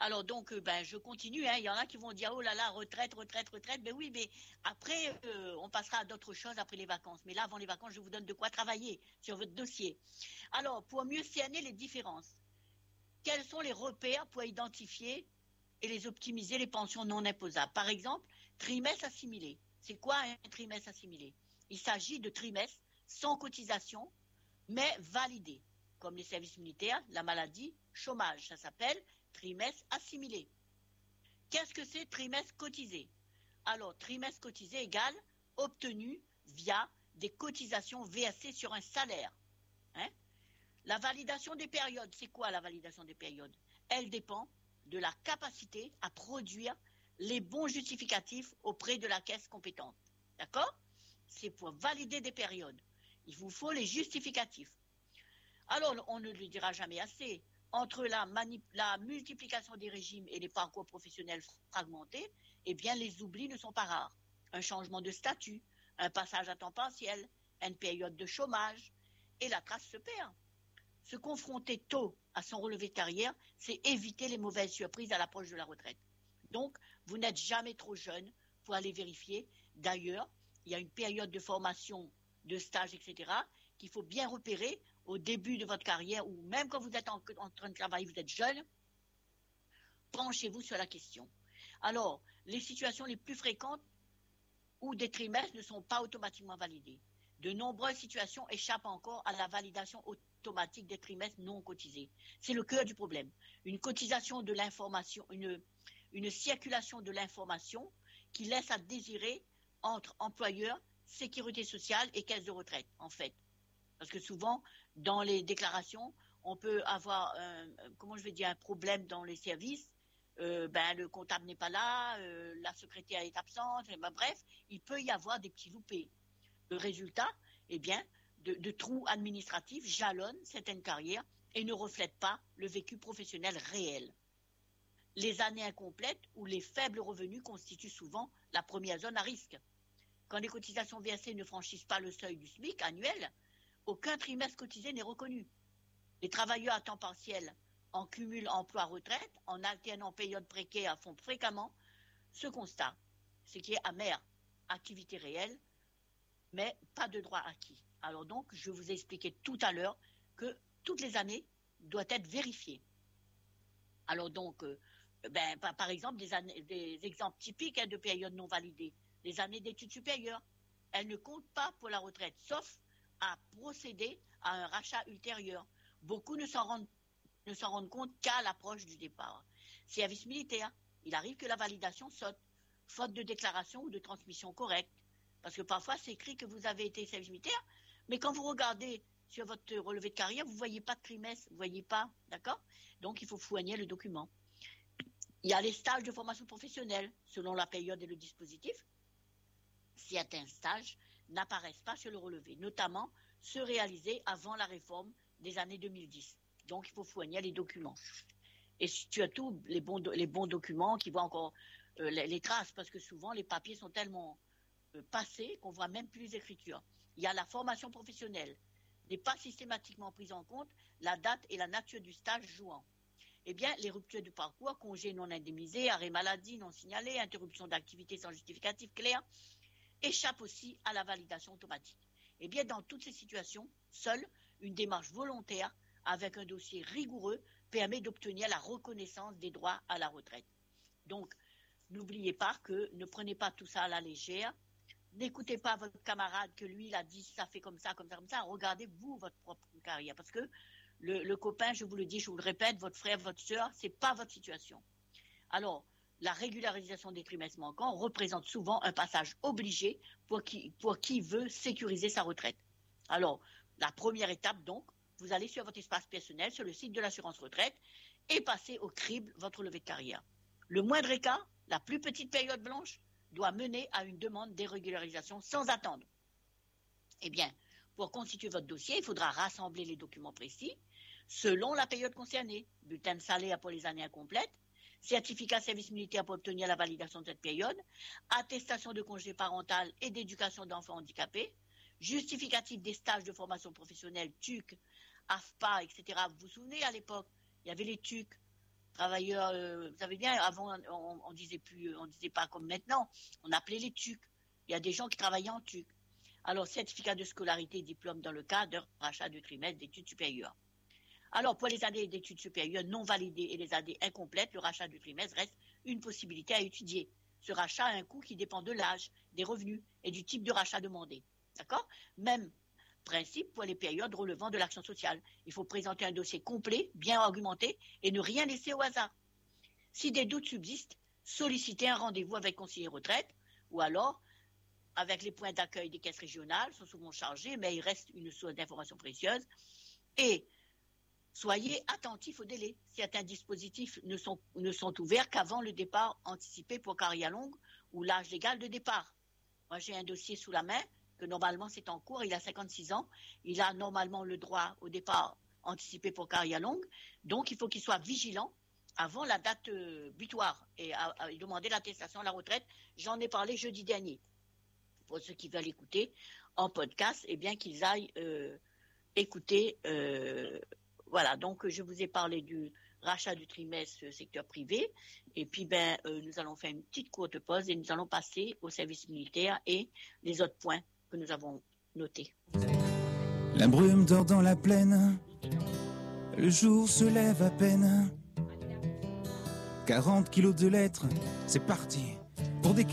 Alors donc, je continue. Hein. Il y en a qui vont dire, oh là là, retraite, retraite, retraite. Ben oui, mais après, on passera à d'autres choses après les vacances. Mais là, avant les vacances, je vous donne de quoi travailler sur votre dossier. Alors, pour mieux cerner les différences, quels sont les repères pour identifier et les optimiser les pensions non imposables? Par exemple, trimestre assimilé. C'est quoi un trimestre assimilé? Il s'agit de trimestres sans cotisation, mais validés, comme les services militaires, la maladie, chômage. Ça s'appelle trimestre assimilé. Qu'est-ce que c'est trimestre cotisé? Alors, trimestre cotisé égale obtenu via des cotisations versées sur un salaire. Hein? La validation des périodes, c'est quoi la validation des périodes? Elle dépend de la capacité à produire les bons justificatifs auprès de la caisse compétente. D'accord? C'est pour valider des périodes. Il vous faut les justificatifs. Alors, on ne le dira jamais assez. Entre la multiplication des régimes et les parcours professionnels fragmentés, eh bien, les oublis ne sont pas rares. Un changement de statut, un passage à temps partiel, une période de chômage, et la trace se perd. Se confronter tôt à son relevé de carrière, c'est éviter les mauvaises surprises à l'approche de la retraite. Donc, vous n'êtes jamais trop jeune pour aller vérifier. D'ailleurs, il y a une période de formation, de stage, etc., qu'il faut bien repérer au début de votre carrière, ou même quand vous êtes en train de travailler, vous êtes jeune, penchez-vous sur la question. Alors, les situations les plus fréquentes où des trimestres ne sont pas automatiquement validés. De nombreuses situations échappent encore à la validation automatique des trimestres non cotisés. C'est le cœur du problème. Une cotisation de l'information, une circulation de l'information qui laisse à désirer entre employeurs, sécurité sociale et caisse de retraite, en fait. Parce que souvent, dans les déclarations, on peut avoir, un problème dans les services. Le comptable n'est pas là, la secrétaire est absente, bref, il peut y avoir des petits loupés. Le résultat, eh bien, de trous administratifs jalonnent certaines carrières et ne reflètent pas le vécu professionnel réel. Les années incomplètes ou les faibles revenus constituent souvent la première zone à risque. Quand les cotisations versées ne franchissent pas le seuil du SMIC annuel, aucun trimestre cotisé n'est reconnu. Les travailleurs à temps partiel en cumul emploi-retraite, en alternant période précaire, font fréquemment ce constat, ce qui est amer. Activité réelle, mais pas de droit acquis. Alors donc, je vous ai expliqué tout à l'heure que toutes les années doivent être vérifiées. Alors donc, par exemple, des exemples typiques de périodes non validées. Les années d'études supérieures, elles ne comptent pas pour la retraite, sauf à procéder à un rachat ultérieur. Beaucoup ne s'en rendent compte qu'à l'approche du départ. Service militaire, il arrive que la validation saute, faute de déclaration ou de transmission correcte. Parce que parfois, c'est écrit que vous avez été service militaire, mais quand vous regardez sur votre relevé de carrière, vous ne voyez pas de trimestre, vous ne voyez pas, d'accord? Donc, il faut fouiller le document. Il y a les stages de formation professionnelle, selon la période et le dispositif. Certains stages n'apparaissent pas sur le relevé, notamment ceux réalisés avant la réforme des années 2010. Donc, il faut fouiller les documents. Et surtout, les bons documents qui voient encore les traces, parce que souvent, les papiers sont tellement passés qu'on ne voit même plus les écritures. Il y a la formation professionnelle. N'est pas systématiquement prise en compte la date et la nature du stage jouant. Eh bien, les ruptures du parcours, congés non indemnisés, arrêt maladie non signalé, interruption d'activité sans justificatif clair, échappent aussi à la validation automatique. Eh bien, dans toutes ces situations, seule une démarche volontaire avec un dossier rigoureux permet d'obtenir la reconnaissance des droits à la retraite. Donc, n'oubliez pas que ne prenez pas tout ça à la légère. N'écoutez pas votre camarade que lui, il a dit ça fait comme ça, comme ça, comme ça. Regardez, vous, votre propre carrière. Parce que le copain, je vous le dis, je vous le répète, votre frère, votre sœur, c'est pas votre situation. Alors, la régularisation des trimestres manquants représente souvent un passage obligé pour qui veut sécuriser sa retraite. Alors, la première étape, donc, vous allez sur votre espace personnel, sur le site de l'assurance retraite, et passez au crible votre relevé de carrière. Le moindre écart, la plus petite période blanche, doit mener à une demande de régularisation sans attendre. Eh bien, pour constituer votre dossier, il faudra rassembler les documents précis selon la période concernée. Bulletin de salaire pour les années incomplètes, certificat service militaire pour obtenir la validation de cette période, attestation de congé parental et d'éducation d'enfants handicapés, justificatif des stages de formation professionnelle, TUC, AFPA, etc. Vous vous souvenez, à l'époque, il y avait les TUC, Travailleurs, vous savez bien, avant, on disait pas comme maintenant. On appelait les TUC. Il y a des gens qui travaillaient en TUC. Alors, certificat de scolarité, diplôme dans le cadre de rachat de trimestre d'études supérieures. Alors, pour les années d'études supérieures non validées et les années incomplètes, le rachat du trimestre reste une possibilité à étudier. Ce rachat a un coût qui dépend de l'âge, des revenus et du type de rachat demandé. D'accord? Même principe pour les périodes relevant de l'action sociale. Il faut présenter un dossier complet, bien argumenté et ne rien laisser au hasard. Si des doutes subsistent, sollicitez un rendez-vous avec conseiller retraite ou alors avec les points d'accueil des caisses régionales, sont souvent chargés, mais il reste une source d'information précieuse. Et soyez attentifs aux délais. Certains dispositifs ne sont ouverts qu'avant le départ anticipé pour carrière longue ou l'âge légal de départ. Moi, j'ai un dossier sous la main que normalement c'est en cours, il a 56 ans, il a normalement le droit au départ anticipé pour carrière longue, donc il faut qu'il soit vigilant avant la date butoir et demander l'attestation à la retraite. J'en ai parlé jeudi dernier. Pour ceux qui veulent écouter en podcast, eh bien qu'ils aillent écouter. Voilà, donc je vous ai parlé du rachat du trimestre secteur privé. Et puis, nous allons faire une petite courte pause et nous allons passer au service militaire et les autres points que nous avons notés. La brume dort dans la plaine, le jour se lève à peine. 40 kilos de lettres, c'est parti pour des